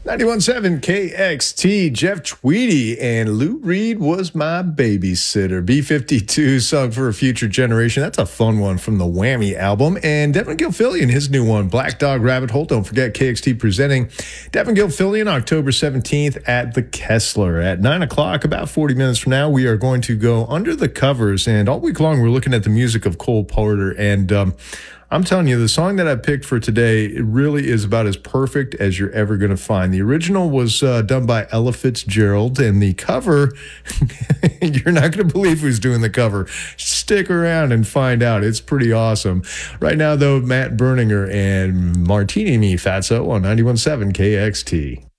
91.7 KXT, Jeff Tweedy, and Lou Reed was my babysitter. B-52 sung for a future generation. That's a fun one from the Whammy album. And Devin Gilfillian, his new one, Black Dog Rabbit Hole. Don't forget KXT presenting Devin Gilfillian October 17th at the Kessler at 9 o'clock. About 40 minutes from now, we are going to go under the covers. And all week long, we're looking at the music of Cole Porter. And I'm telling you, the song that I picked for today, it really is about as perfect as you're ever going to find. The original was done by Ella Fitzgerald, and the cover, you're not going to believe who's doing the cover. Stick around and find out. It's pretty awesome. Right now, though, Matt Berninger and Martini Me Fatso on 91.7 KXT.